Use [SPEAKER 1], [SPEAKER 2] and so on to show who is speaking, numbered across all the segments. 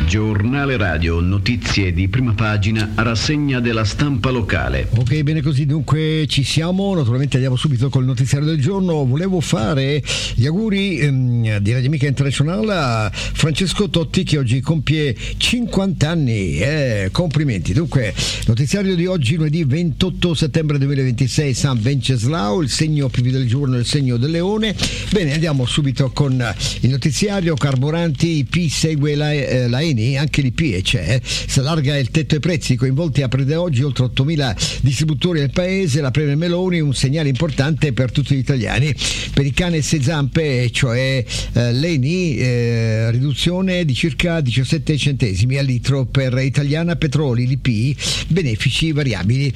[SPEAKER 1] Giornale radio, notizie di prima pagina, rassegna della stampa locale.
[SPEAKER 2] Ok, bene così, dunque ci siamo, naturalmente andiamo subito col notiziario del giorno. Volevo fare gli auguri di Radio Amica Internazionale a Francesco Totti che oggi compie 50 anni, complimenti. Dunque, notiziario di oggi, lunedì 28 settembre 2026, San Venceslao, il segno più del giorno è il segno del leone. Bene, andiamo subito con il notiziario. Carburanti, IP segue la Eni, anche l'IP c'è, si allarga il tetto ai prezzi, coinvolti apre da oggi oltre 8.000 distributori del paese. La Premier Meloni, un segnale importante per tutti gli italiani. Per i cane e sei zampe, cioè l'Eni, riduzione di circa 17 centesimi al litro per Italiana Petroli, l'IP, benefici variabili,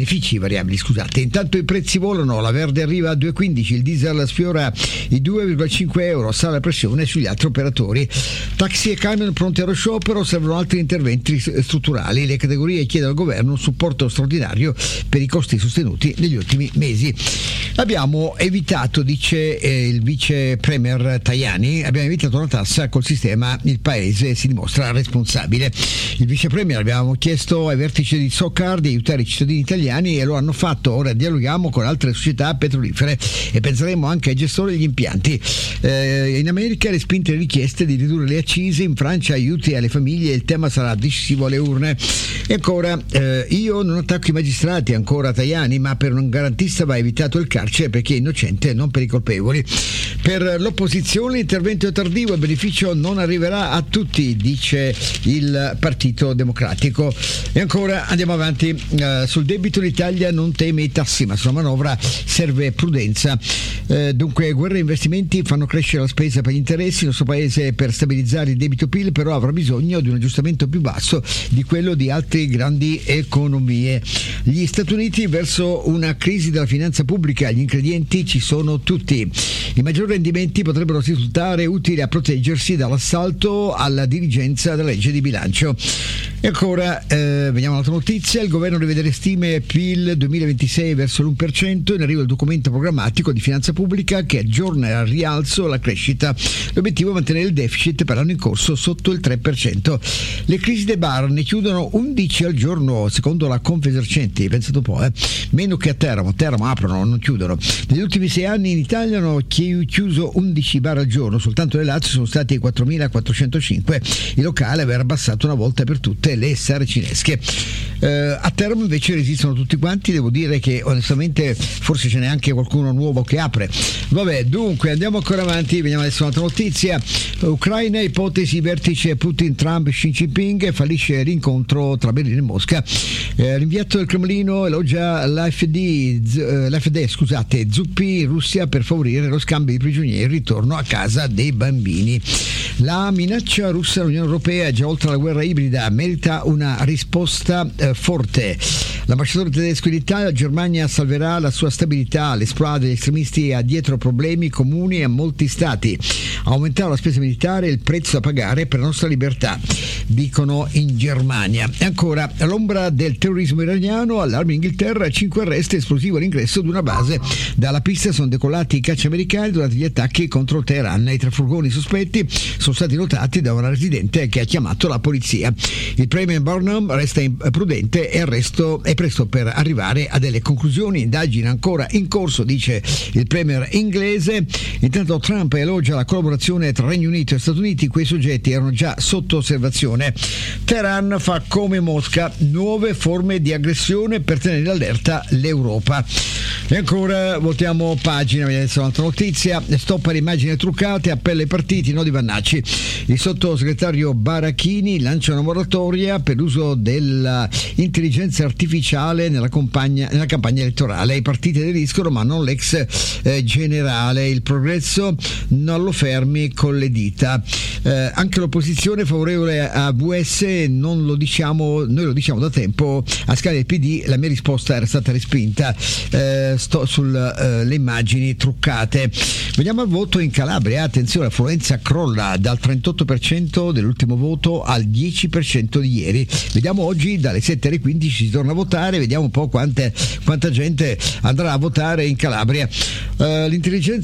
[SPEAKER 2] scusate. Intanto i prezzi volano, la Verde arriva a 2,15, il diesel sfiora i 2,5 euro, sale la pressione sugli altri operatori. Taxi e camion pronti allo sciopero, servono altri interventi strutturali. Le categorie chiedono al governo un supporto straordinario per i costi sostenuti negli ultimi mesi. Abbiamo evitato, dice il vice premier Tajani, abbiamo evitato una tassa col sistema, il paese si dimostra responsabile. Il vice premier, abbiamo chiesto ai vertici di SOCAR di aiutare i cittadini italiani e lo hanno fatto. Ora dialoghiamo con altre società petrolifere e penseremo anche ai gestori degli impianti. In America le spinte richieste di ridurre le accise, in Francia aiuti alle famiglie, il tema sarà decisivo alle urne. E ancora, io non attacco i magistrati, ancora Tajani, ma per un garantista va evitato il carcere perché è innocente, non per i colpevoli. Per l'opposizione l'intervento è tardivo, il beneficio non arriverà a tutti, dice il Partito Democratico. E ancora andiamo avanti, sul debito l'Italia non teme i tassi, ma sulla manovra serve prudenza. Dunque guerra e investimenti fanno crescere la spesa per gli interessi. Il nostro paese, per stabilizzare il debito PIL, però avrà bisogno di un aggiustamento più basso di quello di altre grandi economie. Gli Stati Uniti verso una crisi della finanza pubblica, gli ingredienti ci sono tutti. I maggiori rendimenti potrebbero risultare utili a proteggersi dall'assalto alla dirigenza della legge di bilancio. E ancora vediamo un'altra notizia. Il governo rivede le stime PIL 2026 verso l'1%, in arrivo il documento programmatico di finanza pubblica che aggiorna al rialzo la crescita. L'obiettivo è mantenere il deficit per l'anno in corso sotto il 3%. Le crisi dei bar ne chiudono 11 al giorno secondo la Confesercenti, pensate un po', meno che a Teramo aprono, non chiudono. Negli ultimi 6 anni in Italia hanno chiuso 11 bar al giorno, soltanto nel Lazio sono stati 4.405. Il locale aver abbassato una volta per tutte le saracinesche. A Teramo invece resistono tutti quanti, devo dire che onestamente forse ce n'è anche qualcuno nuovo che apre. Vabbè, dunque andiamo ancora avanti, vediamo adesso un'altra notizia. Ucraina, ipotesi vertice Putin-Trump, Xi Jinping, fallisce l'incontro tra Berlino e Mosca. L'inviato del Cremlino elogia l'AfD, Zuppi, Russia per favorire lo scambio di prigionieri e il ritorno a casa dei bambini. La minaccia russa all'Unione Europea è già oltre la guerra ibrida, merita una risposta forte. L'ambasciatore tedesco in Italia: la Germania salverà la sua stabilità, l'esplode degli estremisti ha dietro problemi comuni a molti stati. Aumentare la spesa militare è il prezzo da pagare per la nostra libertà, dicono in Germania. E ancora, all'ombra del terrorismo iraniano, allarme in Inghilterra, 5 arresti, esplosivo all'ingresso di una base. Dalla pista sono decollati i caccia americani durante gli attacchi contro Teheran. I 3 furgoni sospetti sono stati notati da una residente che ha chiamato la polizia. Il premier Burnham resta prudente e arresto è presto per arrivare a delle conclusioni. Indagine ancora in corso, dice il premier inglese. Intanto Trump elogia la collaborazione tra Regno Unito e Stati Uniti, quei soggetti erano già sotto osservazione. Teheran fa come Mosca, nuove forme di aggressione per tenere allerta l'Europa. E ancora voltiamo pagina, vediamo adesso un'altra notizia. Stop alle immagini truccate, appello ai partiti, no di Vannacci. Il sottosegretario Barachini lancia una moratoria per l'uso dell'intelligenza artificiale nella campagna elettorale. I partiti aderiscono ma non l'ex generale. Il progresso non lo fermi con le dita. Anche l'opposizione favorevole a VS, non lo diciamo, noi lo diciamo da tempo, a scala del PD. La mia risposta era stata respinta. Sto sulle immagini truccate. Veniamo al voto in Calabria. Attenzione, l'affluenza crolla dal 38% dell'ultimo voto al 10% di ieri. Vediamo oggi dalle 7 alle 15 si torna a votare, vediamo un po' quanta gente andrà a votare in Calabria. L'intelligenza